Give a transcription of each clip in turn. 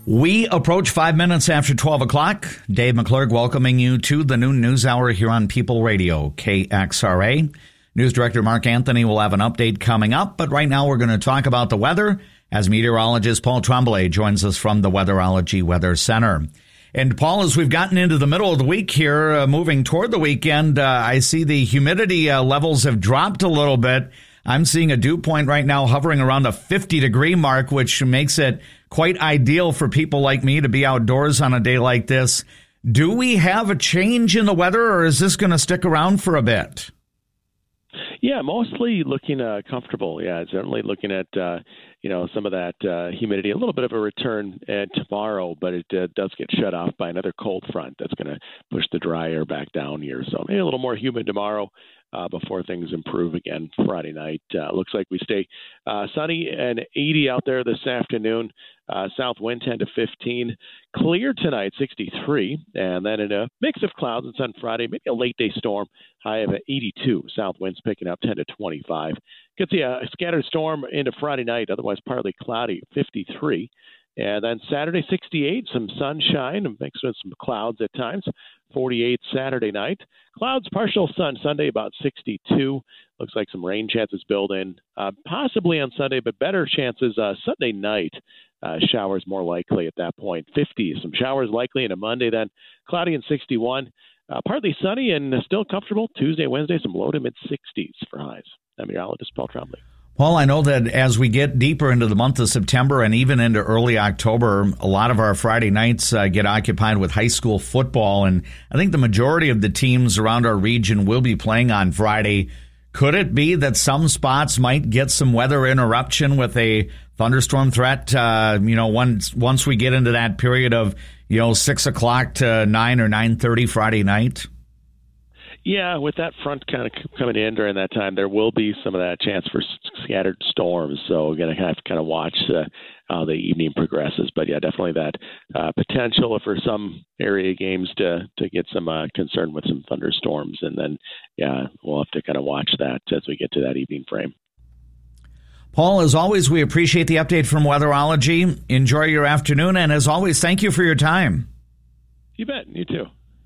We approach 5 minutes after 12 o'clock. Dave McClurg welcoming you to the noon news hour here on People Radio, KXRA. News Director Mark Anthony will have an update coming up, but right now we're going to talk about the weather as meteorologist Paul Tremblay joins us from the Weatherology Weather Center. And Paul, as we've gotten into the middle of the week here, moving toward the weekend, I see the humidity levels have dropped a little bit. I'm seeing a dew point right now hovering around the 50-degree mark, which makes it quite ideal for people like me to be outdoors on a day like this. Do we have a change in the weather, or is this going to stick around for a bit? Yeah, mostly looking comfortable. Yeah, certainly looking at some of that humidity. A little bit of a return tomorrow, but it does get shut off by another cold front that's going to push the dry air back down here. So maybe a little more humid tomorrow before things improve again Friday night. Looks like we stay sunny and 80 out there this afternoon. South wind 10 to 15. Clear tonight, 63. And then in a mix of clouds and sun Friday, maybe a late day storm, high of 82. South winds picking up 10 to 25. Could see a scattered storm into Friday night, otherwise partly cloudy, 53. And then Saturday, 68, some sunshine, mixed with some clouds at times, 48 Saturday night. Clouds, partial sun Sunday, about 62. Looks like some rain chances build in, possibly on Sunday, but better chances Sunday night. Showers more likely at that point, 50. Some showers likely into Monday, then cloudy and 61. Partly sunny and still comfortable Tuesday, Wednesday, some low to mid-60s for highs. I'm meteorologist Paul Tremblay. Well, I know that as we get deeper into the month of September and even into early October, a lot of our Friday nights get occupied with high school football. And I think the majority of the teams around our region will be playing on Friday. Could it be that some spots might get some weather interruption with a thunderstorm threat, once we get into that period of, 6 o'clock to 9 or 9:30 Friday night? Yeah, with that front kind of coming in during that time, there will be some of that chance for scattered storms. So we're going to have to kind of watch how the evening progresses. But yeah, definitely that potential for some area games to get some concern with some thunderstorms. And then, yeah, we'll have to kind of watch that as we get to that evening frame. Paul, as always, we appreciate the update from Weatherology. Enjoy your afternoon. And as always, thank you for your time. You bet. You too.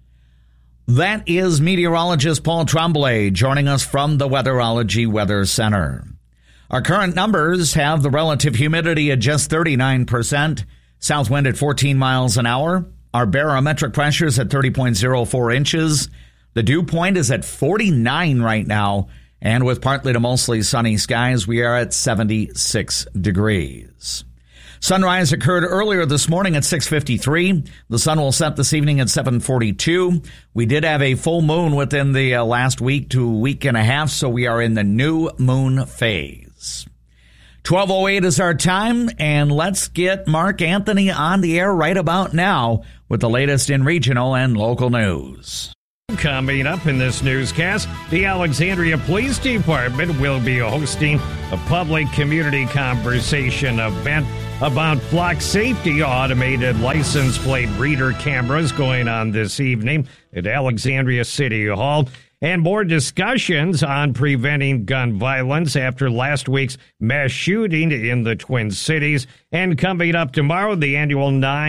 That is meteorologist Paul Tremblay joining us from the Weatherology Weather Center. Our current numbers have the relative humidity at just 39%, south wind at 14 miles an hour. Our barometric pressure is at 30.04 inches. The dew point is at 49 right now, and with partly to mostly sunny skies, we are at 76 degrees. Sunrise occurred earlier this morning at 6:53. The sun will set this evening at 7:42. We did have a full moon within the last week to week and a half, so we are in the new moon phase. 12:08 is our time, and let's get Mark Anthony on the air right about now with the latest in regional and local news. Coming up in this newscast, the Alexandria Police Department will be hosting a public community conversation event about flock safety. Automated license plate reader cameras going on this evening at Alexandria City Hall. And more discussions on preventing gun violence after last week's mass shooting in the Twin Cities. And coming up tomorrow, the annual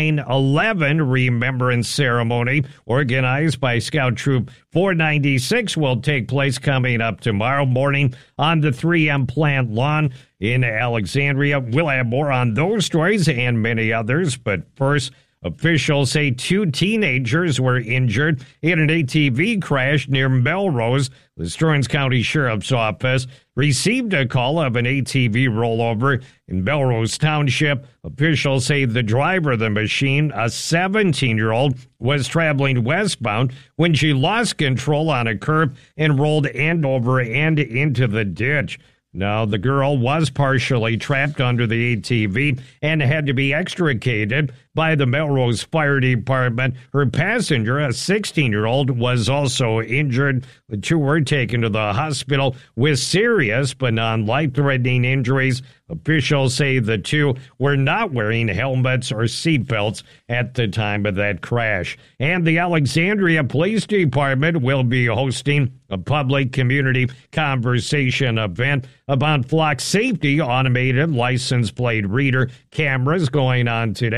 9/11 Remembrance Ceremony, organized by Scout Troop 496, will take place coming up tomorrow morning on the 3M plant lawn in Alexandria. We'll have more on those stories and many others, but first, officials say 2 teenagers were injured in an ATV crash near Melrose. The Stearns County Sheriff's Office received a call of an ATV rollover in Melrose Township. Officials say the driver of the machine, a 17-year-old, was traveling westbound when she lost control on a curb and rolled end over end into the ditch. Now, the girl was partially trapped under the ATV and had to be extricated by the Melrose Fire Department. Her passenger, a 16-year-old, was also injured. The 2 were taken to the hospital with serious but non-life-threatening injuries. Officials say the 2 were not wearing helmets or seatbelts at the time of that crash. And the Alexandria Police Department will be hosting a public community conversation event about flock safety. Automated license plate reader cameras going on today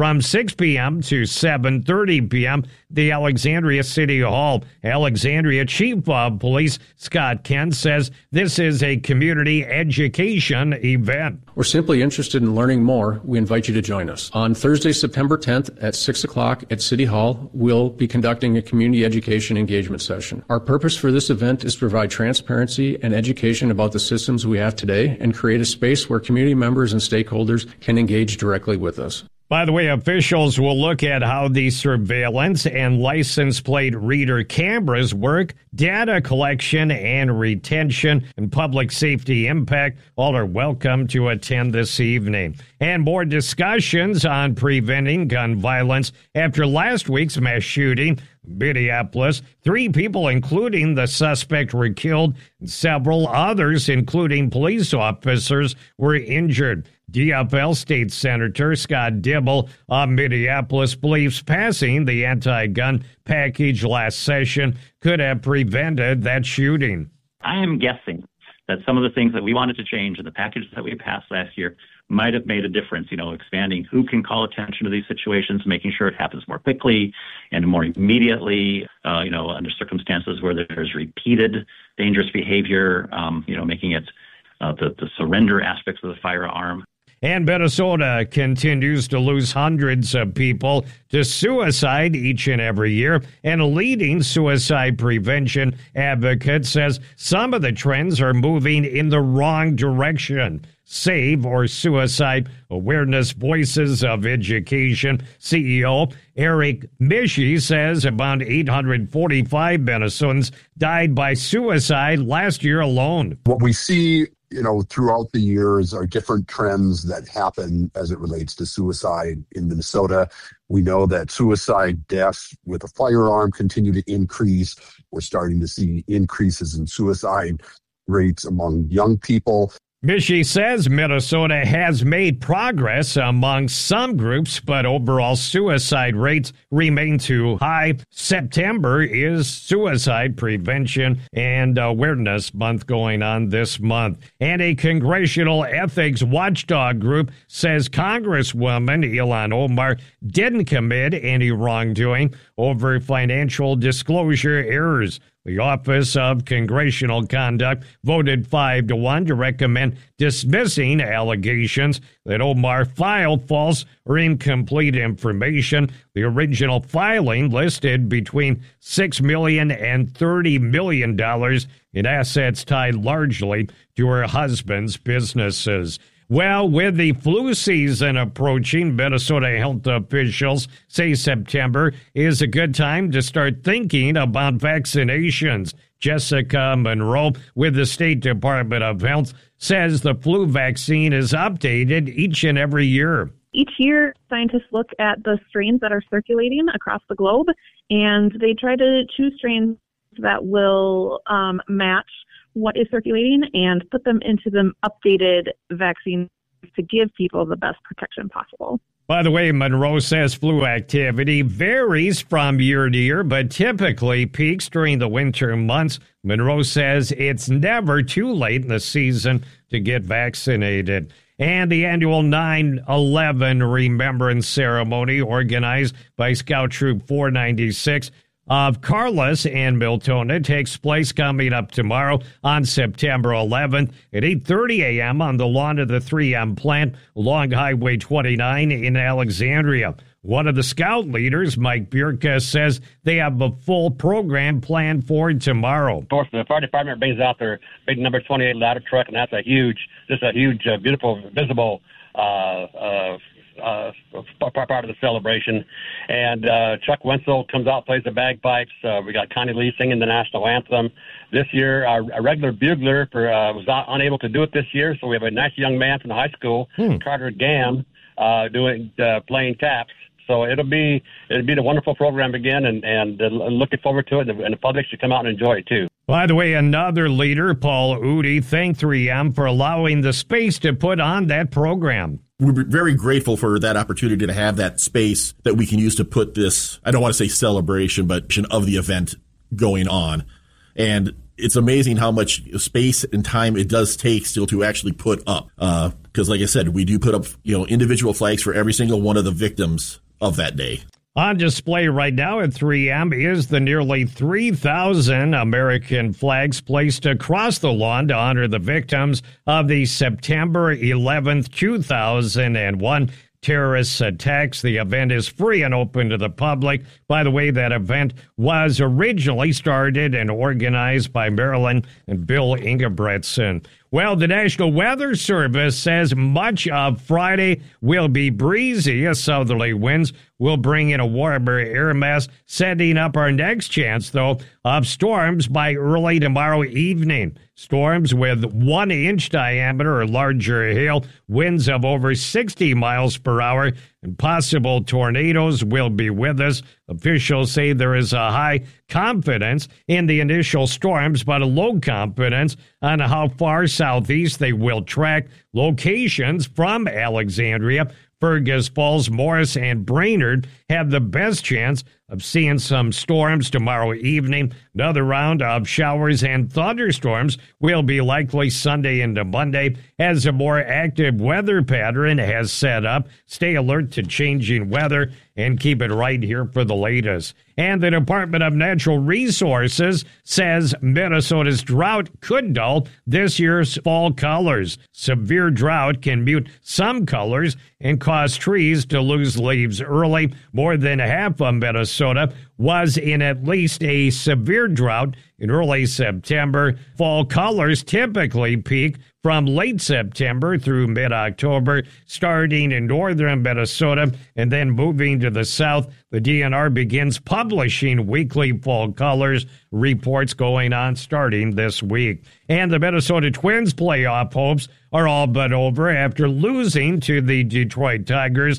from 6 p.m. to 7:30 p.m. The Alexandria City Hall. Alexandria Chief of Police Scott Kent says this is a community education event. We're simply interested in learning more. We invite you to join us. On Thursday, September 10th at 6 o'clock at City Hall, we'll be conducting a community education engagement session. Our purpose for this event is to provide transparency and education about the systems we have today and create a space where community members and stakeholders can engage directly with us. By the way, officials will look at how the surveillance and license plate reader cameras work, data collection and retention, and public safety impact. All are welcome to attend this evening. And more discussions on preventing gun violence after last week's mass shooting. Minneapolis, 3 people, including the suspect, were killed. Several others, including police officers, were injured. DFL State Senator Scott Dibble of Minneapolis believes passing the anti-gun package last session could have prevented that shooting. I am guessing that some of the things that we wanted to change in the package that we passed last year might have made a difference, expanding who can call attention to these situations, making sure it happens more quickly and more immediately, under circumstances where there's repeated dangerous behavior, making it the surrender aspects of the firearm. And Minnesota continues to lose hundreds of people to suicide each and every year. And a leading suicide prevention advocate says some of the trends are moving in the wrong direction. SAVE, or Suicide Awareness Voices of Education CEO Eric Mischie, says about 845 Minnesotans died by suicide last year alone. What we see throughout the years are different trends that happen as it relates to suicide in Minnesota. We know that suicide deaths with a firearm continue to increase. We're starting to see increases in suicide rates among young people. Mischie says Minnesota has made progress among some groups, but overall suicide rates remain too high. September is Suicide Prevention and Awareness Month going on this month. And a congressional ethics watchdog group says Congresswoman Ilhan Omar didn't commit any wrongdoing over financial disclosure errors. The Office of Congressional Conduct voted 5-1 to recommend dismissing allegations that Omar filed false or incomplete information. The original filing listed between $6 million and $30 million in assets tied largely to her husband's businesses. Well, with the flu season approaching, Minnesota health officials say September is a good time to start thinking about vaccinations. Jessica Monroe with the State Department of Health says the flu vaccine is updated each and every year. Each year, scientists look at the strains that are circulating across the globe, and they try to choose strains that will match what is circulating and put them into the updated vaccine to give people the best protection possible. By the way, Monroe says flu activity varies from year to year, but typically peaks during the winter months. Monroe says it's never too late in the season to get vaccinated. And the annual 9/11 Remembrance Ceremony organized by Scout Troop 496 of Carlos and Miltona takes place coming up tomorrow on September 11th at 8:30 a.m. on the lawn of the 3M plant along Highway 29 in Alexandria. One of the scout leaders, Mike Bierka, says they have a full program planned for tomorrow. Of course, the fire department brings out their big number 28 ladder truck, and that's a huge, beautiful, visible part of the celebration. And Chuck Wenzel comes out, plays the bagpipes. We got Connie Lee singing the national anthem. This year, our regular bugler was unable to do it this year, so we have a nice young man from the high school, Carter Gam, playing taps. So it'll be a wonderful program again, and looking forward to it, and the public should come out and enjoy it too. By the way, another leader, Paul Udi, thanked 3M for allowing the space to put on that program. We're very grateful for that opportunity to have that space that we can use to put this, I don't want to say celebration, but of the event going on. And it's amazing how much space and time it does take still to actually put up. Because like I said, we do put up, individual flags for every single one of the victims of that day. On display right now at 3M is the nearly 3,000 American flags placed across the lawn to honor the victims of the September 11th, 2001 terrorist attacks. The event is free and open to the public. By the way, that event was originally started and organized by Marilyn and Bill Ingebretson. Well, the National Weather Service says much of Friday will be breezy as southerly winds will bring in a warmer air mass, setting up our next chance, though, of storms by early tomorrow evening. Storms with 1-inch diameter or larger hail, winds of over 60 miles per hour, and possible tornadoes will be with us. Officials say there is a high confidence in the initial storms, but a low confidence on how far southeast they will track. Locations from Alexandria, Fergus Falls, Morris, and Brainerd have the best chance of seeing some storms tomorrow evening. Another round of showers and thunderstorms will be likely Sunday into Monday as a more active weather pattern has set up. Stay alert to changing weather and keep it right here for the latest. And the Department of Natural Resources says Minnesota's drought could dull this year's fall colors. Severe drought can mute some colors and cause trees to lose leaves early. More than half of Minnesota was in at least a severe drought in early September. Fall colors typically peak from late September through mid-October, starting in northern Minnesota and then moving to the south. The DNR begins publishing weekly fall colors reports going on starting this week. And the Minnesota Twins playoff hopes are all but over after losing to the Detroit Tigers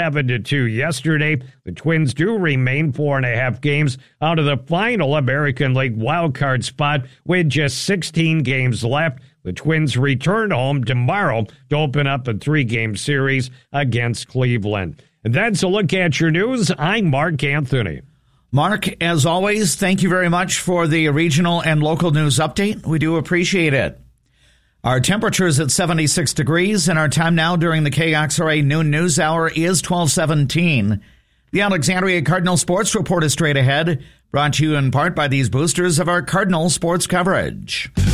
7-2 yesterday. The Twins do remain 4.5 games out of the final American League wildcard spot with just 16 games left. The Twins return home tomorrow to open up a 3-game series against Cleveland. And that's a look at your news. I'm Mark Anthony. Mark, as always, thank you very much for the regional and local news update. We do appreciate it. Our temperature is at 76 degrees, and our time now during the KXRA noon news hour is 12:17. The Alexandria Cardinal Sports Report is straight ahead, brought to you in part by these boosters of our Cardinal sports coverage.